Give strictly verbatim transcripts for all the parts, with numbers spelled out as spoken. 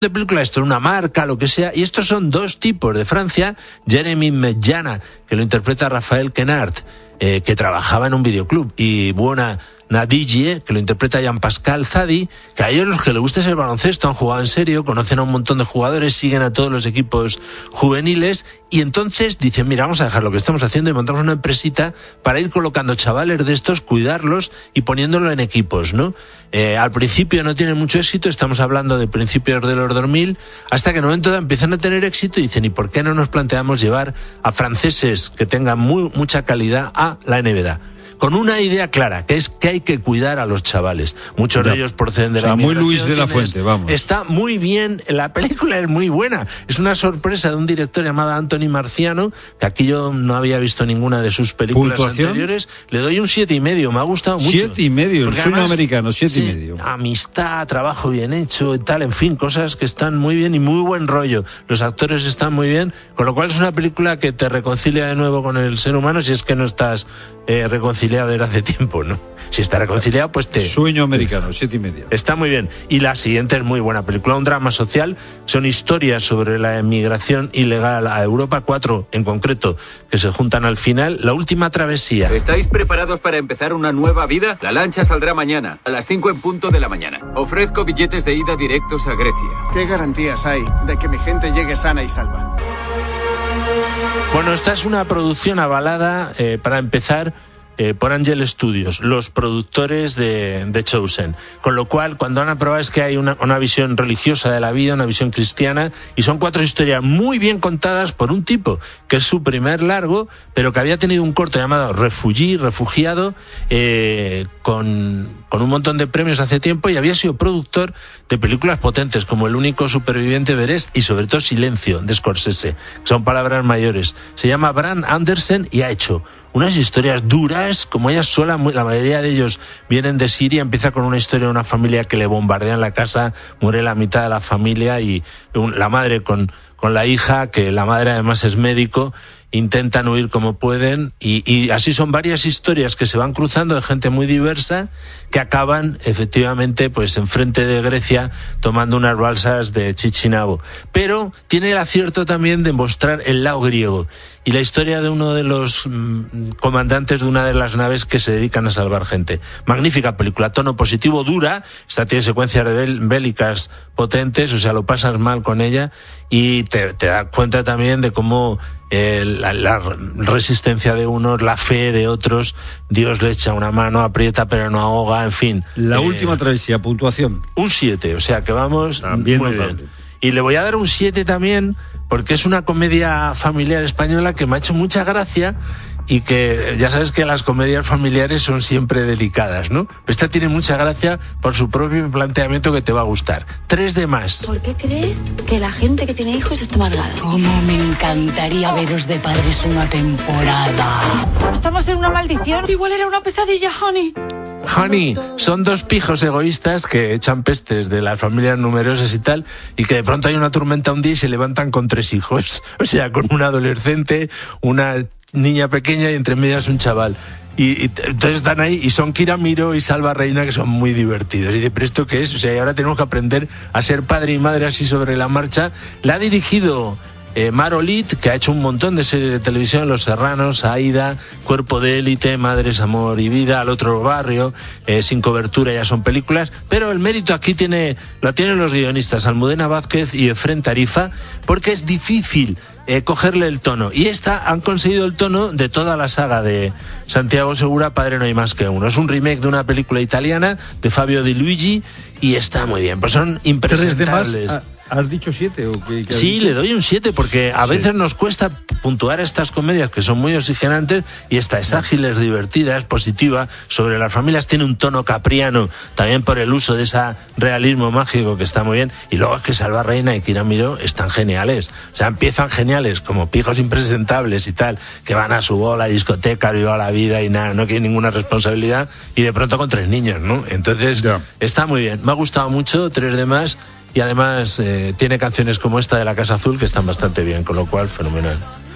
de película, esto es una marca, lo que sea, y estos son dos tipos de Francia, Jeremy Medjana, que lo interpreta Rafael Quenard, eh, que trabajaba en un videoclub, y Buona Nadille, que lo interpreta Jean-Pascal Zadi, que a ellos los que les gusta es el baloncesto, han jugado en serio, conocen a un montón de jugadores, siguen a todos los equipos juveniles, y entonces dicen, mira, vamos a dejar lo que estamos haciendo y montamos una empresita para ir colocando chavales de estos, cuidarlos y poniéndolo en equipos, ¿no? Eh, al principio no tienen mucho éxito, estamos hablando de principios de los dos mil, hasta que en un momento dado empiezan a tener éxito y dicen, ¿y por qué no nos planteamos llevar a franceses que tengan muy, mucha calidad a la N B A? Con una idea clara, que es que hay que cuidar a los chavales. Muchos ya. de ellos proceden de o sea, la inmigración. muy Luis de la Fuente, vamos. Está muy bien, la película es muy buena. Es una sorpresa de un director llamado Anthony Marciano, que aquí yo no había visto ninguna de sus películas ¿Puntuación? anteriores. Le doy un siete y medio, me ha gustado mucho. Siete y medio, el sueño americano, siete sí, y medio. Amistad, trabajo bien hecho y tal, en fin, cosas que están muy bien y muy buen rollo. Los actores están muy bien, con lo cual es una película que te reconcilia de nuevo con el ser humano si es que no estás eh, reconciliado desde hace tiempo. ¿No? Si está reconciliado, pues te... Sueño americano, siete y medio. Está muy bien. Y la siguiente es muy buena película, un drama social. Son historias sobre la emigración ilegal a Europa, cuatro en concreto, que se juntan al final. La última travesía. ¿Estáis preparados para empezar una nueva vida? La lancha saldrá mañana, a las cinco en punto de la mañana. Ofrezco billetes de ida directos a Grecia. ¿Qué garantías hay de que mi gente llegue sana y salva? Bueno, esta es una producción avalada, eh, para empezar, Eh, por Angel Studios, los productores de, de Chosen. Con lo cual, cuando han aprobado es que hay una, una visión religiosa de la vida, una visión cristiana, y son cuatro historias muy bien contadas por un tipo que es su primer largo, pero que había tenido un corto llamado Refugee, Refugiado, eh, con, con un montón de premios hace tiempo, y había sido productor de películas potentes como El único superviviente de Everest y sobre todo Silencio, de Scorsese, que son palabras mayores. Se llama Brad Anderson y ha hecho unas historias duras, como ella sola, la mayoría de ellos vienen de Siria. Empieza con una historia de una familia que le bombardean la casa, muere la mitad de la familia, y un, la madre con, con la hija, que la madre además es médico, intentan huir como pueden, y, y así son varias historias que se van cruzando de gente muy diversa, que acaban efectivamente pues enfrente de Grecia tomando unas balsas de Chichinabo. Pero tiene el acierto también de mostrar el lado griego y la historia de uno de los mmm, comandantes de una de las naves que se dedican a salvar gente. Magnífica película, tono positivo, dura, esta tiene secuencias de bél- bélicas potentes, o sea, lo pasas mal con ella, y te, te das cuenta también de cómo eh, la, la resistencia de unos, la fe de otros, Dios le echa una mano, aprieta pero no ahoga, en fin. La eh, última travesía, puntuación. Un siete, o sea que vamos También muy notable. bien. Y le voy a dar un siete también, porque es una comedia familiar española que me ha hecho mucha gracia, y que ya sabes que las comedias familiares son siempre delicadas, ¿no? Pero esta tiene mucha gracia por su propio planteamiento, que te va a gustar. Tres de más. ¿Por qué crees que la gente que tiene hijos está amargada? Cómo me encantaría veros de padres una temporada. Estamos en una maldición. Igual era una pesadilla, honey. Honey, son dos pijos egoístas que echan pestes de las familias numerosas y tal, y que de pronto hay una tormenta un día y se levantan con tres hijos. O sea, con un adolescente, una niña pequeña y entre medias un chaval. Y, y entonces están ahí, y son Kira Miro y Salva Reina, que son muy divertidos. Y de ¿pero esto qué es? O sea, y ahora tenemos que aprender a ser padre y madre así sobre la marcha. La ha dirigido Eh, Mar Olit, que ha hecho un montón de series de televisión, Los Serranos, Aída, Cuerpo de élite, Madres, Amor y Vida, Al otro barrio, eh, Sin cobertura, ya son películas, pero el mérito aquí tiene lo tienen los guionistas Almudena Vázquez y Efrén Tarifa, porque es difícil eh, cogerle el tono, y esta han conseguido el tono de toda la saga de Santiago Segura, Padre no hay más que uno. Es un remake de una película italiana de Fabio Di Luigi y está muy bien, pues son impresentables. ¿Has dicho siete o qué? qué Sí, le doy un siete, porque a veces sí. nos cuesta puntuar estas comedias que son muy oxigenantes, y esta es ágil, es divertida, es positiva, sobre las familias, tiene un tono capriano, también por el uso de ese realismo mágico que está muy bien, y luego es que Salva Reina y Kira Miró están geniales, o sea, empiezan geniales, como pijos impresentables y tal, que van a su bola, discoteca, viva la vida y nada, no quieren ninguna responsabilidad, y de pronto con tres niños, ¿no? Entonces, yeah. está muy bien, me ha gustado mucho, tres de más. Y además eh, tiene canciones como esta de La Casa Azul que están bastante bien, con lo cual fenomenal.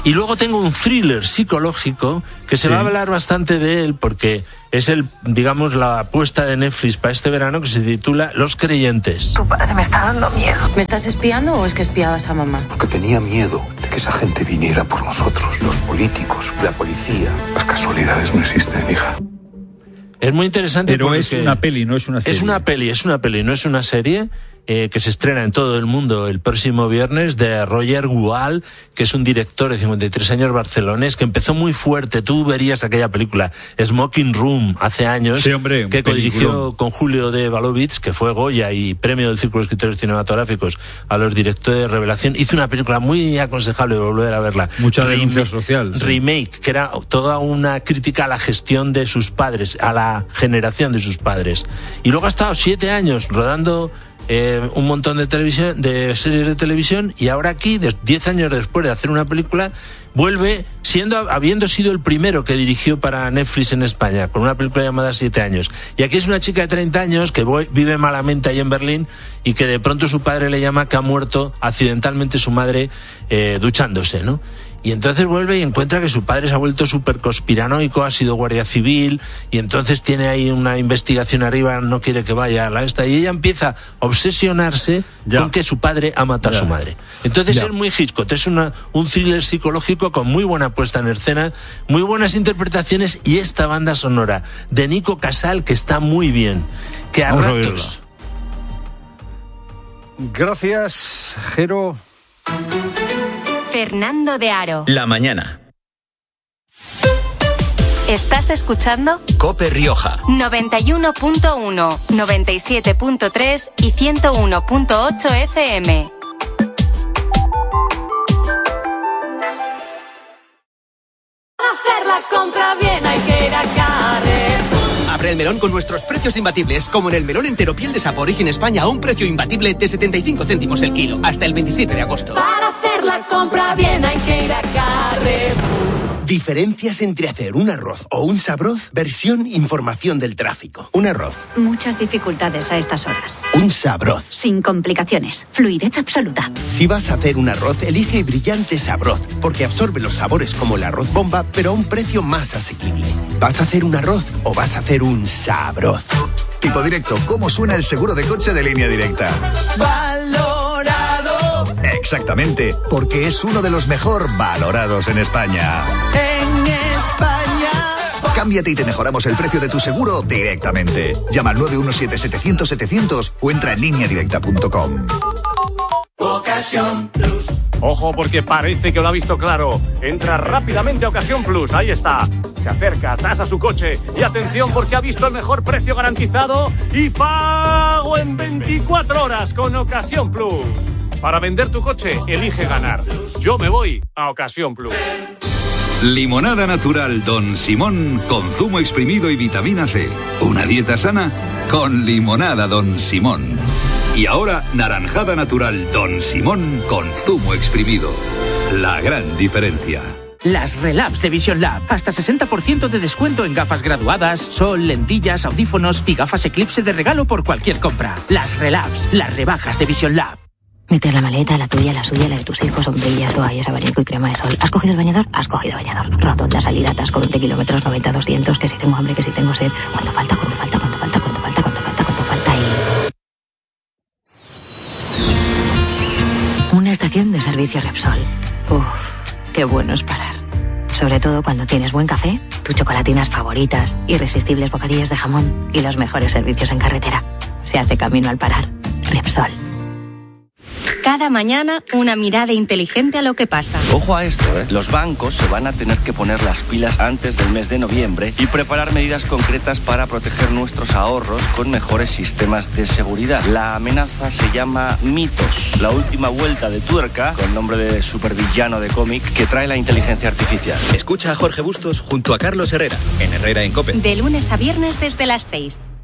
Y luego tengo un thriller psicológico que se sí. va a hablar bastante de él porque es el, digamos, la apuesta de Netflix para este verano, que se titula Los Creyentes. Tu padre me está dando miedo. ¿Me estás espiando o es que espiabas a mamá? Porque tenía miedo de que esa gente viniera por nosotros, los políticos, la policía. Las casualidades no existen, hija. Es muy interesante. Pero es una peli, no es una serie. Es una peli, es una peli, no es una serie. Eh, que se estrena en todo el mundo el próximo viernes, de Roger Gual, que es un director de cincuenta y tres años barcelonés, que empezó muy fuerte. Tú verías aquella película Smoking Room hace años, sí, hombre, que codirigió con Julio de Valovich, que fue Goya y premio del Círculo de Escritores Cinematográficos a los directores de revelación. Hizo una película muy aconsejable, volver a verla. Mucha denuncia social. Sí. Remake, que era toda una crítica a la gestión de sus padres, a la generación de sus padres. Y luego ha estado siete años rodando Eh, un montón de televisión, de series de televisión, y ahora aquí, diez años después de hacer una película, vuelve siendo, habiendo sido el primero que dirigió para Netflix en España, con una película llamada Siete años. Y aquí es una chica de treinta años que vive malamente ahí en Berlín y que de pronto su padre le llama que ha muerto accidentalmente su madre eh, duchándose, ¿no? Y entonces vuelve y encuentra que su padre se ha vuelto súper conspiranoico, ha sido guardia civil, y entonces tiene ahí una investigación arriba, no quiere que vaya a la esta, y ella empieza a obsesionarse ya. con que su padre ha matado ya. a su madre. Entonces ya. es muy Hitchcock, es una, un thriller psicológico con muy buena puesta en escena, muy buenas interpretaciones, y esta banda sonora de Nico Casal, que está muy bien, que a Vamos ratos... A Gracias, Jero. Fernando de Aro. La mañana. ¿Estás escuchando? COPE Rioja. noventa y uno punto uno, noventa y siete punto tres y ciento uno punto ocho F M. Hacer la compra bien hay que ir a Carrefour. Abre el melón con nuestros precios imbatibles, como en el melón entero piel de Sapo Origen España a un precio imbatible de setenta y cinco céntimos el kilo, hasta el veintisiete de agosto. Para hacer la compra bien hay que ir a Carrefour. Diferencias entre hacer un arroz o un sabroz, versión información del tráfico. Un arroz. Muchas dificultades a estas horas. Un sabroz. Sin complicaciones. Fluidez absoluta. Si vas a hacer un arroz, elige Brillante Sabroz, porque absorbe los sabores como el arroz bomba, pero a un precio más asequible. ¿Vas a hacer un arroz o vas a hacer un sabroz? Tipo directo, ¿cómo suena el seguro de coche de Línea Directa? Valorado. Exactamente, porque es uno de los mejor valorados en España. En España. Cámbiate y te mejoramos el precio de tu seguro directamente. Llama al nueve uno siete, setecientos, setecientos o entra en línea directa punto com. Ocasión Plus. Ojo, porque parece que lo ha visto claro. Entra rápidamente a Ocasión Plus, ahí está. Se acerca, tasa su coche y atención porque ha visto el mejor precio garantizado y pago en veinticuatro horas con Ocasión Plus. Para vender tu coche, elige ganar. Yo me voy a Ocasión Plus. Limonada natural Don Simón con zumo exprimido y vitamina C. Una dieta sana con limonada Don Simón. Y ahora, naranjada natural Don Simón con zumo exprimido. La gran diferencia. Las Relabs de Vision Lab. Hasta sesenta por ciento de descuento en gafas graduadas, sol, lentillas, audífonos y gafas Eclipse de regalo por cualquier compra. Las Relabs, las rebajas de Vision Lab. Mete en la maleta, la tuya, la suya, la de tus hijos, sombrillas, toallas, abanico y crema de sol. ¿Has cogido el bañador? Has cogido bañador. Rotonda, salida, atasco, veinte kilómetros, noventa, doscientos, que si tengo hambre, que si tengo sed. Cuando falta, cuando falta, cuando falta, cuando falta, cuando falta, cuando falta y... Una estación de servicio Repsol. Uf, qué bueno es parar. Sobre todo cuando tienes buen café, tus chocolatinas favoritas, irresistibles bocadillos de jamón y los mejores servicios en carretera. Se hace camino al parar. Repsol. Cada mañana, una mirada inteligente a lo que pasa. Ojo a esto, ¿eh? Los bancos se van a tener que poner las pilas antes del mes de noviembre y preparar medidas concretas para proteger nuestros ahorros con mejores sistemas de seguridad. La amenaza se llama Mitos, la última vuelta de tuerca, con nombre de supervillano de cómic, que trae la inteligencia artificial. Escucha a Jorge Bustos junto a Carlos Herrera, en Herrera en COPE. De lunes a viernes desde las seis.